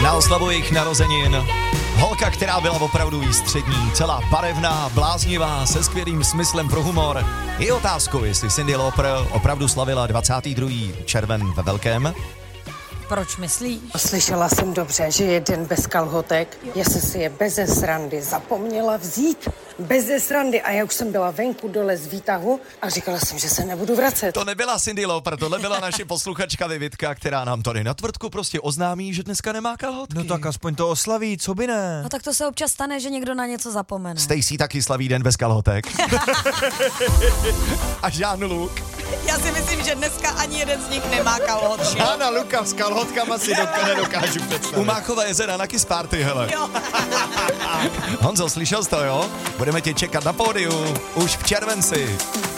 Na oslavu jejich narozenin. Holka, která byla opravdu výstřední, celá barevná, bláznivá, se skvělým smyslem pro humor. Je otázkou, jestli Cyndi Lauper opravdu slavila 22. červen ve velkém. Proč myslíš? Slyšela jsem dobře, že je den bez kalhotek. Já jsem si je beze srandy zapomněla vzít. Beze srandy. A já už jsem byla venku dole z výtahu a říkala jsem, že se nebudu vracet. To nebyla Cyndi Lauper, tohle byla naše posluchačka Vivitka, která nám tady na tvrdku prostě oznámí, že dneska nemá kalhotky. No tak aspoň to oslaví, co by ne? No tak to se občas stane, že někdo na něco zapomene. Stacy taky slaví den bez kalhotek. A Jean-Luc. Já si myslím, že dneska ani jeden z nich nemá kalhotky. Jana Luka s kalhotkama si nedokážu představit. U Máchova jezera na Kiss Party, hele. Jo. Honzo, slyšel jsi to, jo? Budeme tě čekat na pódiu už v červenci.